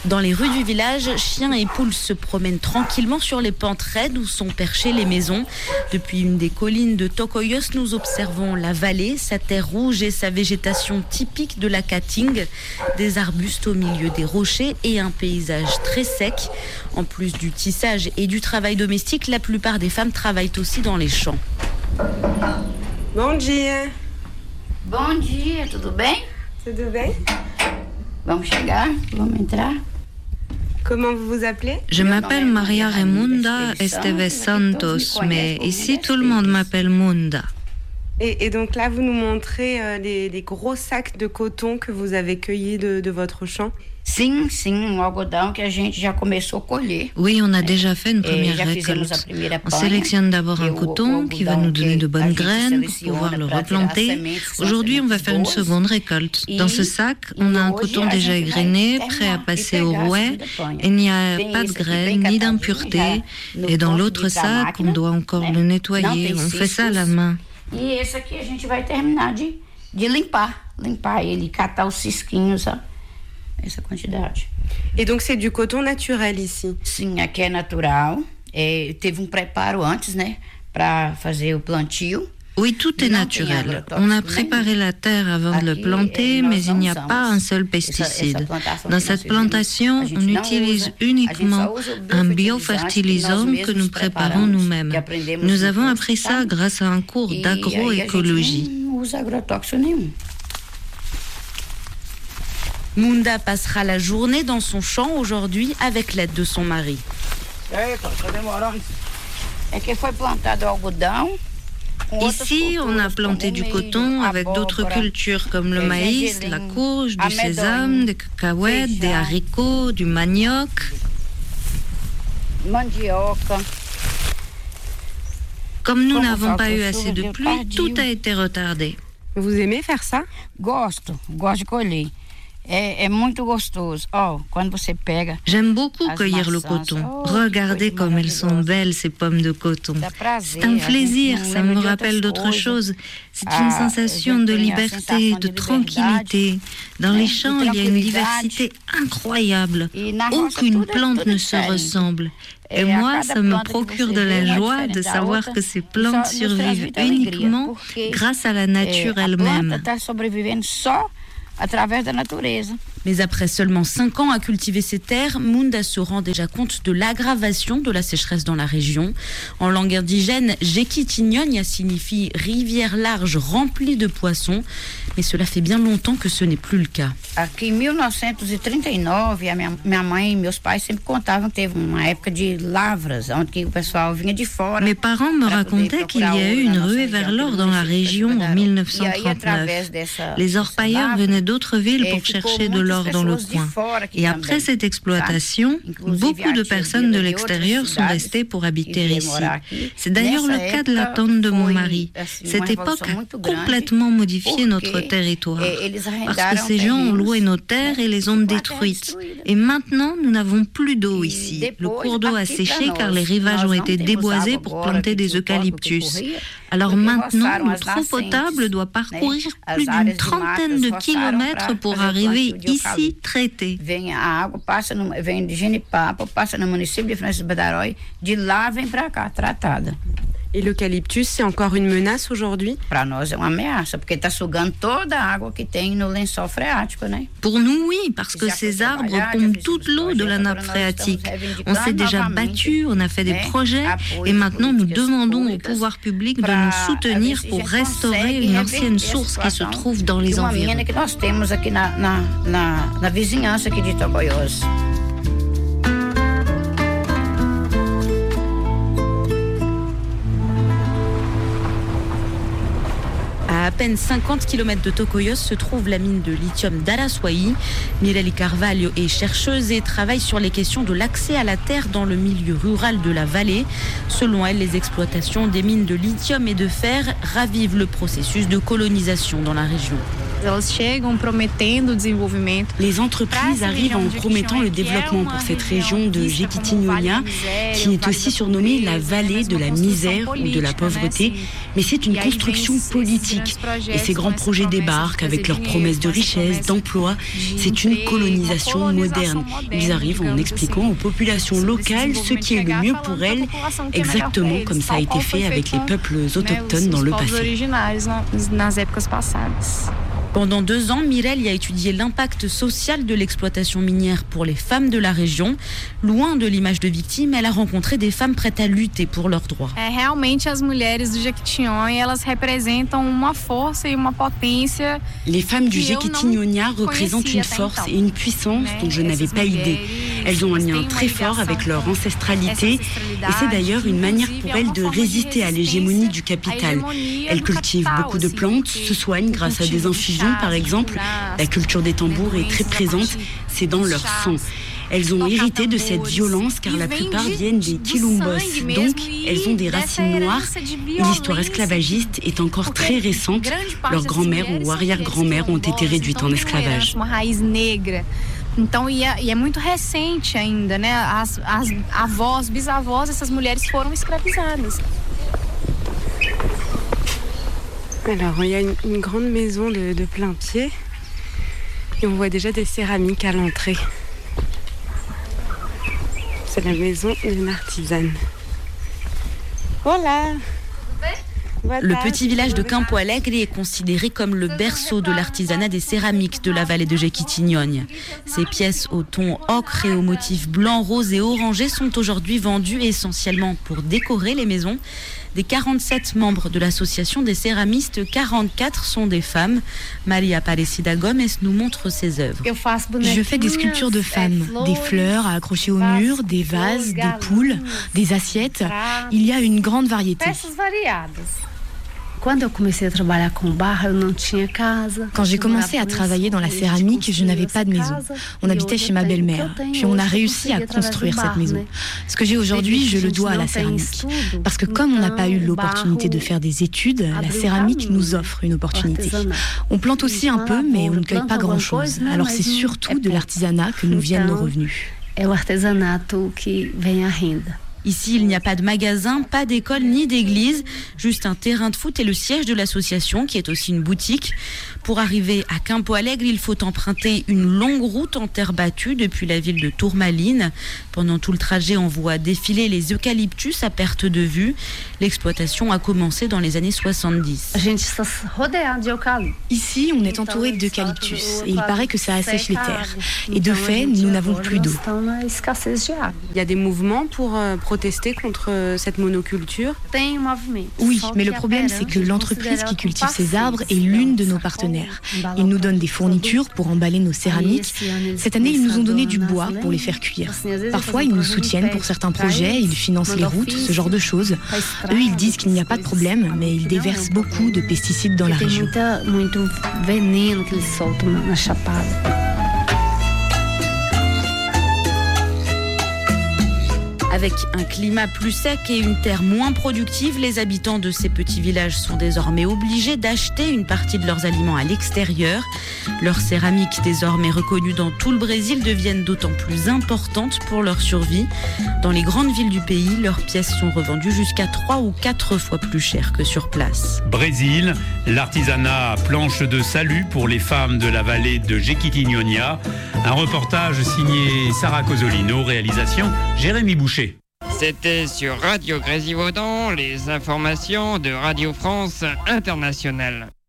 Dans les rues du village, chiens et poules se promènent tranquillement sur les pentes raides où sont perchées les maisons. Depuis une des collines de Tokoyos, nous observons la vallée, sa terre rouge et sa végétation typique de la Caatinga. Des arbustes au milieu des rochers et un paysage très sec. En plus du tissage et du travail domestique, la plupart des femmes travaillent aussi dans les champs. Bom dia. Bom dia, tudo bem? Tudo bem? Vamos chegar, vamos entrar. Comment vous vous appelez? Je m'appelle Maria Raimunda Esteves Santos, mais ici tout le monde m'appelle Munda. Et donc là, vous nous montrez les gros sacs de coton que vous avez cueillis de votre champ. Sim, o algodão que a gente já começou a colher. Oui, on a déjà fait une première récolte. On sélectionne d'abord un coton qui va nous donner de bonnes graines pour pouvoir le replanter. Aujourd'hui, on va faire une seconde récolte. Dans ce sac, on a un coton déjà égrené, prêt à passer au rouet. Il n'y a pas de graines ni d'impuretés. Et dans l'autre sac, on doit encore le nettoyer. On fait ça à la main. E esse aqui a gente vai terminar de limpar ele, catar os cisquinhos, ó. Essa quantidade. Et donc c'est du coton naturel ici? Sim, aqui é natural. Teve preparo antes, né, para fazer o plantio. Oui, tout est naturel. On a préparé la terre avant de le planter, mais il n'y a pas un seul pesticide. Dans cette plantation, on utilise uniquement un biofertilisant que nous préparons nous-mêmes. Nous avons appris ça grâce à un cours d'agroécologie. Munda passera la journée dans son champ aujourd'hui avec l'aide de son mari. Ici, on a planté du coton avec d'autres cultures comme le maïs, la courge, du sésame, des cacahuètes, des haricots, du manioc. Comme nous n'avons pas eu assez de pluie, tout a été retardé. Vous aimez faire ça? Gosto de colher. É muito gostoso. Quando você pega. J'aime beaucoup cueillir le coton. Regardez comme elles sont belles, ces pommes de coton. C'est un plaisir, ça me rappelle d'autres choses. C'est une sensation de liberté, de tranquillité. Dans les champs, il y a une diversité incroyable. Aucune plante ne se ressemble. Et moi, ça me procure de la joie de savoir que ces plantes survivent uniquement grâce à la nature elle-même. Mais après seulement 5 ans à cultiver ces terres, Munda se rend déjà compte de l'aggravation de la sécheresse dans la région. En langue indigène, Jequitinhonha signifie rivière large remplie de poissons, mais cela fait bien longtemps que ce n'est plus le cas. Aqui em 1939, minha mãe e meus pais sempre contavam que teve uma época de lavras, onde o pessoal vinha de fora. Mes parents me racontaient qu'il y a eu une ruée vers l'or dans la région en 1939. Les orpailleurs venaient d'autres villes pour chercher de l'or dans le coin. Et après cette exploitation, beaucoup de personnes de l'extérieur sont restées pour habiter ici. C'est d'ailleurs le cas de la tante de mon mari. Cette époque a complètement modifié notre territoire, parce que ces gens ont loué nos terres et les ont détruites. Et maintenant, nous n'avons plus d'eau ici. Le cours d'eau a séché car les rivages ont été déboisés pour planter des eucalyptus. Alors maintenant, notre eau potable doit parcourir plus d'une trentaine de kilomètres pour arriver ici traitée. Vem a água, vem de Genipapo, passa no município de Francisco Badarói, de lá vem para cá, tratada. Et l'eucalyptus, c'est encore une menace aujourd'hui? Para nós é uma ameaça, porque está sugando toda a água que tem no lençol freático, né? Pour nous, oui, parce que ces arbres pompent toute l'eau de la nappe phréatique. On s'est déjà battu, on a fait des projets, et maintenant nous demandons au pouvoir public de nous soutenir pour restaurer une ancienne source qui se trouve dans les environs. Que nós temos aqui na vizinhança aqui de Tokoyos. À peine 50 km de Tokoyos se trouve la mine de lithium d'Araçuaí. Mireli Carvalho est chercheuse et travaille sur les questions de l'accès à la terre dans le milieu rural de la vallée. Selon elle, les exploitations des mines de lithium et de fer ravivent le processus de colonisation dans la région. Les entreprises arrivent en promettant le développement pour cette région de Jequitinhonha, qui est aussi surnommée la vallée de la misère ou de la pauvreté. Mais c'est une construction politique. Et ces grands projets débarquent avec leurs promesses de richesse, d'emploi. C'est une colonisation moderne. Ils arrivent en expliquant aux populations locales ce qui est le mieux pour elles, exactement comme ça a été fait avec les peuples autochtones dans le passé. Pendant 2 ans, Mireille a étudié l'impact social de l'exploitation minière pour les femmes de la région. Loin de l'image de victime, elle a rencontré des femmes prêtes à lutter pour leurs droits. Les femmes du Jequitinhonha représentent une force et une puissance dont je n'avais pas idée. Elles ont un lien très fort avec leur ancestralité et c'est d'ailleurs une manière pour elles de résister à l'hégémonie du capital. Elles cultivent beaucoup de plantes, se soignent grâce à des infusions par exemple. La culture des tambours est très présente, c'est dans leur sang. Elles ont hérité de cette violence car la plupart viennent des quilombos, donc elles ont des racines noires et l'histoire esclavagiste est encore très récente. Leurs grand-mères ou arrière-grand-mères ont été réduites en esclavage. Então, é muito recente ainda, né? As avós, bisavós, essas mulheres foram escravizadas. Alors, il y a une grande maison de plein pied et on voit déjà des céramiques à l'entrée. C'est la maison d'une artisane. Voilà. Le petit village de Campo Alegre est considéré comme le berceau de l'artisanat des céramiques de la vallée de Jequitinhonha. Ces pièces au ton ocre et aux motifs blanc, rose et orangé sont aujourd'hui vendues essentiellement pour décorer les maisons. Des 47 membres de l'association des céramistes, 44 sont des femmes. Maria Aparecida Gomes nous montre ses œuvres. Je fais des sculptures de femmes, des fleurs à accrocher au mur, des vases, des poules, des assiettes. Il y a une grande variété. Quand j'ai commencé à travailler dans la céramique, je n'avais pas de maison. On habitait chez ma belle-mère, puis on a réussi à construire cette maison. Ce que j'ai aujourd'hui, je le dois à la céramique. Parce que comme on n'a pas eu l'opportunité de faire des études, la céramique nous offre une opportunité. On plante aussi un peu, mais on ne cueille pas grand-chose. Alors c'est surtout de l'artisanat que nous viennent nos revenus. Ici, il n'y a pas de magasin, pas d'école ni d'église, juste un terrain de foot et le siège de l'association qui est aussi une boutique. Pour arriver à Campo Alegre, il faut emprunter une longue route en terre battue depuis la ville de Tourmaline. Pendant tout le trajet, on voit défiler les eucalyptus à perte de vue. L'exploitation a commencé dans les années 70. Ici, on est entouré d'eucalyptus et il paraît que ça assèche les terres. Et de fait, nous n'avons plus d'eau. Il y a des mouvements pour protester contre cette monoculture? Oui, mais le problème, c'est que l'entreprise qui cultive ces arbres est l'une de nos partenaires. Ils nous donnent des fournitures pour emballer nos céramiques. Cette année, ils nous ont donné du bois pour les faire cuire. Parfois, ils nous soutiennent pour certains projets, ils financent les routes, ce genre de choses. Eux, ils disent qu'il n'y a pas de problème, mais ils déversent beaucoup de pesticides dans la région. Avec un climat plus sec et une terre moins productive, les habitants de ces petits villages sont désormais obligés d'acheter une partie de leurs aliments à l'extérieur. Leurs céramiques, désormais reconnues dans tout le Brésil, deviennent d'autant plus importantes pour leur survie. Dans les grandes villes du pays, leurs pièces sont revendues jusqu'à 3 ou 4 fois plus cher que sur place. Brésil, l'artisanat planche de salut pour les femmes de la vallée de Jequitinhonha. Un reportage signé Sarah Cosolino, réalisation Jérémy Boucher. C'était sur Radio Grésivaudan, les informations de Radio France Internationale.